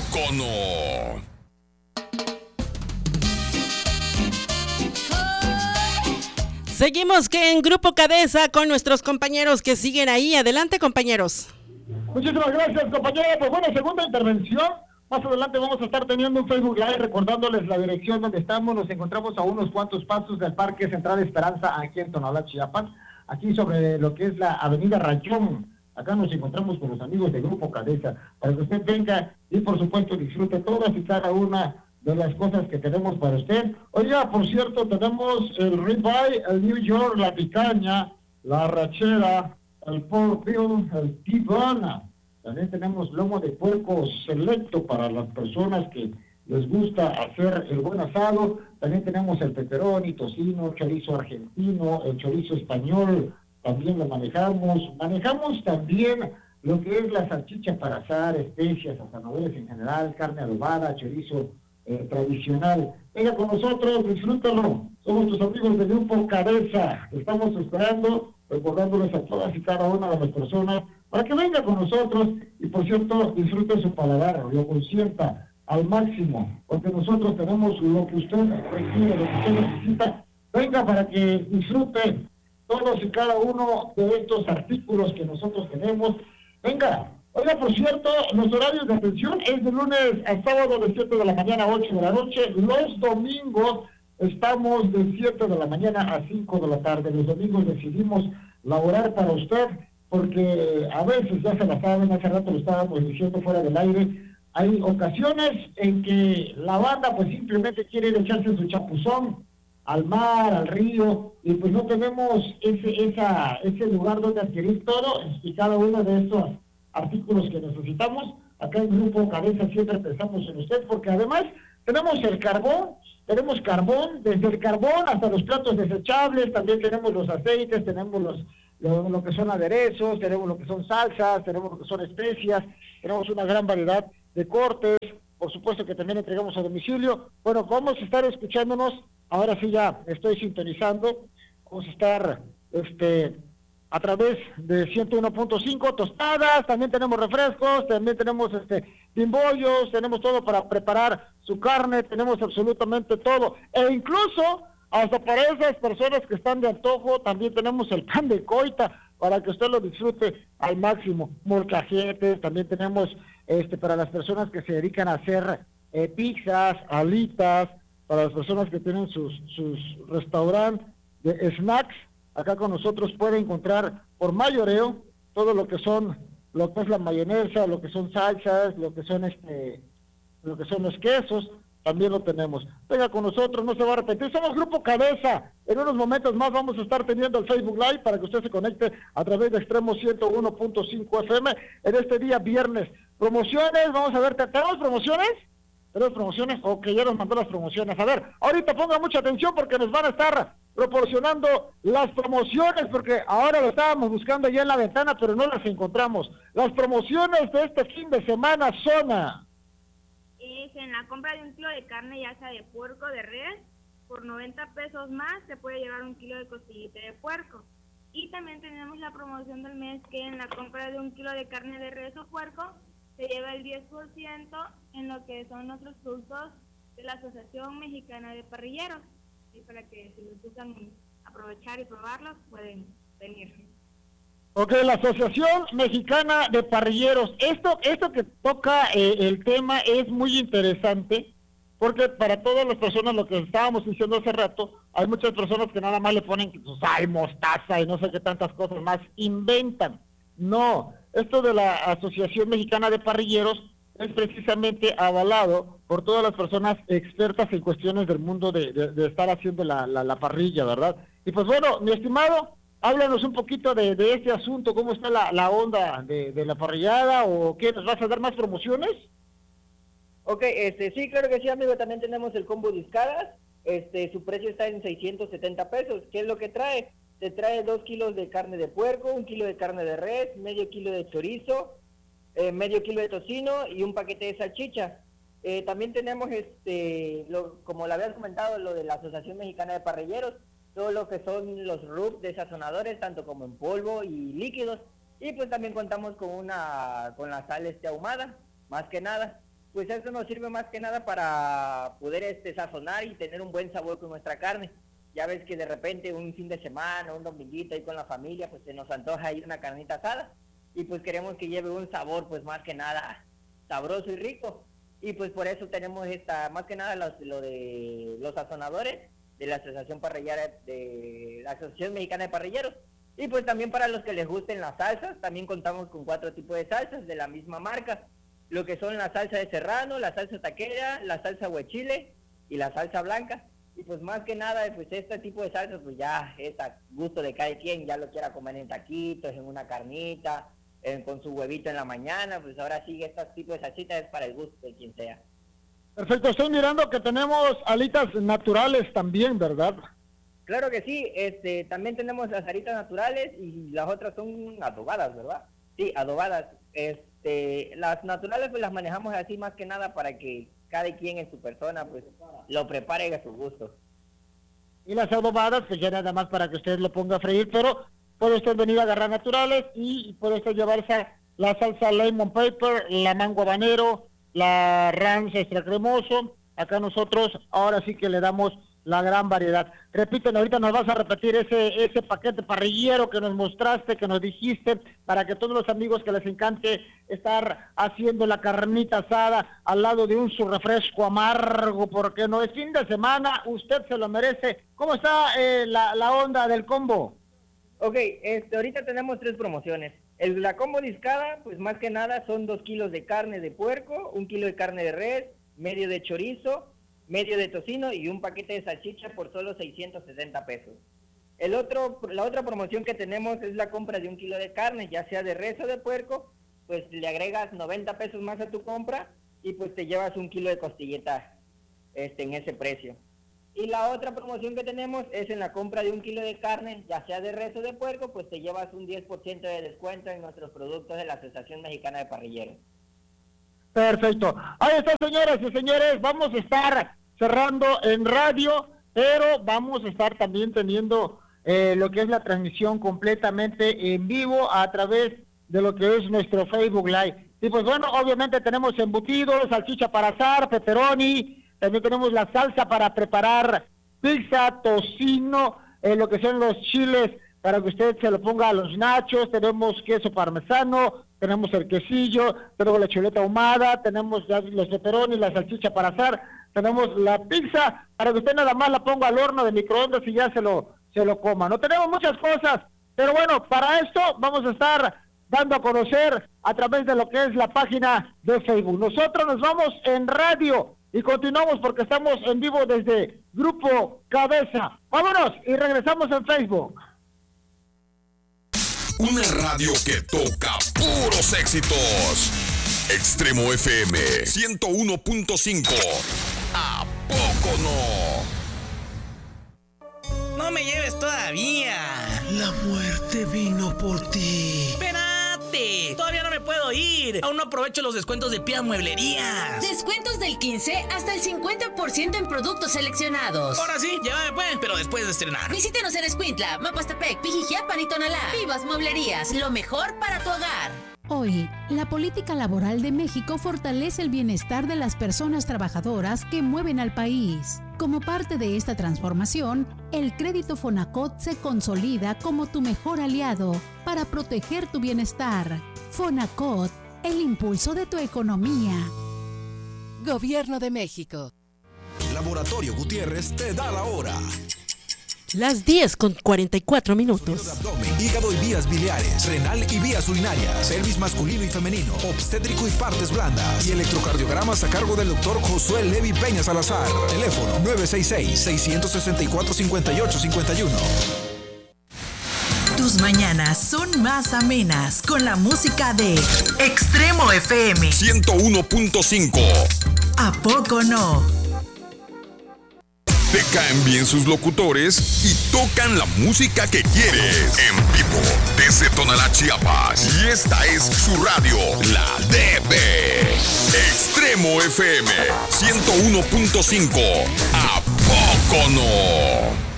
Icono. Seguimos que en Grupo Cadesa con nuestros compañeros que siguen ahí. Adelante, compañeros. Muchísimas gracias, compañera. Pues bueno, segunda intervención. Más adelante vamos a estar teniendo un Facebook Live recordándoles la dirección donde estamos. Nos encontramos a unos cuantos pasos del Parque Central Esperanza, aquí en Tonalá, Chiapas. Aquí sobre lo que es la Avenida Rayón. Acá nos encontramos con los amigos de Grupo Cadesa, para que usted venga y por supuesto disfrute todas y cada una de las cosas que tenemos para usted. Oiga, por cierto, tenemos el ribeye, el New York, la picaña, la arrachera, el pork bill, el T-bone. También tenemos lomo de puerco selecto para las personas que les gusta hacer el buen asado. También tenemos el pepperoni, tocino, chorizo argentino, el chorizo español, también lo manejamos. Manejamos también lo que es la salchicha para asar, especias, asadores en general, carne adobada, chorizo tradicional. Venga con nosotros, disfrútalo. Somos tus amigos del Grupo Cadesa. Estamos esperando, recordándoles a todas y cada una de las personas para que venga con nosotros y, por cierto, disfrute su paladar, lo consienta al máximo, porque nosotros tenemos lo que usted requiere, lo que usted necesita. Venga para que disfrute todos y cada uno de estos artículos que nosotros tenemos. Venga. Oiga, por cierto, los horarios de atención es de lunes a sábado de 7 de la mañana a 8 de la noche. Los domingos estamos de 7 de la mañana a 5 de la tarde. Los domingos decidimos laborar para usted porque a veces, ya se la saben, hace rato lo estábamos diciendo fuera del aire, hay ocasiones en que la banda pues simplemente quiere ir a echarse su chapuzón al mar, al río, y pues no tenemos ese lugar donde adquirir todo y cada uno de estos artículos que necesitamos. Acá en Grupo Cadesa siempre pensamos en usted, porque además tenemos el carbón, desde el carbón hasta los platos desechables, también tenemos los aceites, tenemos lo que son aderezos, tenemos lo que son salsas, tenemos lo que son especias, tenemos una gran variedad de cortes, por supuesto que también entregamos a domicilio. Bueno, vamos a estar escuchándonos, ahora sí ya estoy sintonizando, vamos a estar a través de 101.5, tostadas, también tenemos refrescos, también tenemos bimbollos, tenemos todo para preparar su carne, tenemos absolutamente todo, e incluso hasta para esas personas que están de antojo, también tenemos el pan de coita para que usted lo disfrute al máximo. Molcajetes, también tenemos para las personas que se dedican a hacer pizzas, alitas, para las personas que tienen sus restaurantes de snacks. Acá con nosotros puede encontrar por mayoreo todo lo que es la mayonesa, lo que son salsas, lo que son los quesos, también lo tenemos. Venga con nosotros, no se va a arrepentir. Somos Grupo Cadesa. En unos momentos más vamos a estar teniendo el Facebook Live para que usted se conecte a través de Extremo 101.5 FM en este día viernes. Promociones, vamos a ver, ¿tenemos promociones? ¿Tenemos promociones? Ok, ya nos mandó las promociones. A ver, ahorita ponga mucha atención porque nos van a estar proporcionando las promociones, porque ahora lo estábamos buscando ya en la ventana, pero no las encontramos. Las promociones de este fin de semana son... Es en la compra de un kilo de carne, ya sea de puerco o de res, por 90 pesos más se puede llevar un kilo de costillita de puerco. Y también tenemos la promoción del mes, que en la compra de un kilo de carne de res o puerco se lleva el 10% en lo que son nuestros productos de la Asociación Mexicana de Parrilleros. Y para que si les gustan aprovechar y probarlos, pueden venir. Ok, la Asociación Mexicana de Parrilleros. Esto que toca el tema es muy interesante, porque para todas las personas, lo que estábamos diciendo hace rato, hay muchas personas que nada más le ponen sal, mostaza y no sé qué tantas cosas más, inventan. No, esto de la Asociación Mexicana de Parrilleros es precisamente avalado por todas las personas expertas en cuestiones del mundo de estar haciendo la parrilla, ¿verdad? Y pues bueno, mi estimado, háblanos un poquito de este asunto, cómo está la onda de la parrillada, o qué, ¿nos vas a dar más promociones? Ok, sí, claro que sí, amigo, también tenemos el combo discadas, su precio está en 670 pesos, ¿qué es lo que trae? Te trae 2 kilos de carne de puerco, 1 kilo de carne de res, medio kilo de chorizo, medio kilo de tocino y un paquete de salchicha. También tenemos, como le habías comentado, lo de la Asociación Mexicana de Parrilleros, todo lo que son los rubs de sazonadores, tanto como en polvo y líquidos, y pues también contamos con la sal ahumada, más que nada. pues eso nos sirve más que nada para poder sazonar y tener un buen sabor con nuestra carne. Ya ves que de repente un fin de semana, un dominguito ahí con la familia, pues se nos antoja ahí una carnita asada y pues queremos que lleve un sabor pues más que nada sabroso y rico. Y pues por eso tenemos más que nada lo de los sazonadores de la Asociación Parrillera, de la Asociación Mexicana de Parrilleros. Y pues también para los que les gusten las salsas, también contamos con 4 tipos de salsas de la misma marca. Lo que son la salsa de serrano, la salsa taquera, la salsa huachile y la salsa blanca. Y pues más que nada, pues este tipo de salsas, pues ya es a gusto de cada quien, ya lo quiera comer en taquitos, en una carnita, con su huevito en la mañana, pues ahora sí, este tipo de salsitas es para el gusto de quien sea. Perfecto, estoy mirando que tenemos alitas naturales también, ¿verdad? Claro que sí, también tenemos las alitas naturales y las otras son adobadas, ¿verdad? Sí, adobadas. Las naturales pues las manejamos así más que nada para que cada quien en su persona pues lo prepare a su gusto. Y las adobadas pues ya nada más para que usted lo ponga a freír, pero puede usted venir a agarrar naturales y puede usted llevarse la salsa lemon pepper, la mango habanero, la ranch extra cremoso. Acá nosotros ahora sí que le damos la gran variedad. Repiten, ahorita nos vas a repetir ese paquete parrillero que nos mostraste, que nos dijiste, para que todos los amigos que les encante estar haciendo la carnita asada al lado de su refresco amargo, porque no es fin de semana, usted se lo merece. ¿Cómo está la onda del combo? Ok, ahorita tenemos 3 promociones. La combo discada, pues más que nada son 2 kilos de carne de puerco, 1 kilo de carne de res, medio de chorizo, medio de tocino y un paquete de salchicha por solo 670 pesos. La otra promoción que tenemos es la compra de 1 kilo de carne, ya sea de res o de puerco, pues le agregas 90 pesos más a tu compra y pues te llevas 1 kilo de costilleta en ese precio. Y la otra promoción que tenemos es en la compra de 1 kilo de carne, ya sea de res o de puerco, pues te llevas un 10% de descuento en nuestros productos de la Asociación Mexicana de Parrilleros. Perfecto. Ahí está, señoras y señores, vamos a estar cerrando en radio, pero vamos a estar también teniendo lo que es la transmisión completamente en vivo a través de lo que es nuestro Facebook Live. Y pues bueno, obviamente tenemos embutidos, salchicha para asar, pepperoni, también tenemos la salsa para preparar pizza, tocino, lo que son los chiles para que usted se lo ponga a los nachos, tenemos queso parmesano, tenemos el quesillo, tenemos la chuleta ahumada, tenemos los pepperoni, la salchicha para asar, tenemos la pizza para que usted nada más la ponga al horno de microondas y ya se lo coma. No tenemos muchas cosas, pero bueno, para esto vamos a estar dando a conocer a través de lo que es la página de Facebook. Nosotros nos vamos en radio y continuamos porque estamos en vivo desde Grupo Cabeza. Vámonos y regresamos en Facebook. Una radio que toca puros éxitos. Extremo FM 101.5. ¿A poco no? No me lleves todavía. La muerte vino por ti. ¡Espérate! Todavía no me puedo ir. Aún no aprovecho los descuentos de Pía Mueblerías. Descuentos del 15 hasta el 50% en productos seleccionados. Ahora sí, llévame pues, pero después de estrenar. Visítenos en Escuintla, Mapastepec, Pijijiapan y Tonalá. Vivas Mueblerías, lo mejor para tu hogar. Hoy, la política laboral de México fortalece el bienestar de las personas trabajadoras que mueven al país. Como parte de esta transformación, el crédito Fonacot se consolida como tu mejor aliado para proteger tu bienestar. Fonacot, el impulso de tu economía. Gobierno de México. Laboratorio Gutiérrez te da la hora. Las 10:44. De abdomen, hígado y vías biliares, renal y vías urinarias, pelvis masculino y femenino, obstétrico y partes blandas y electrocardiogramas a cargo del doctor Josué Levi Peña Salazar. Teléfono 966-664-5851. Tus mañanas son más amenas con la música de Extremo FM 101.5. ¿A poco no? Te caen bien sus locutores y tocan la música que quieres. En vivo, desde Tonalá, Chiapas. Y esta es su radio, la DB. Extremo FM 101.5. ¿A poco no?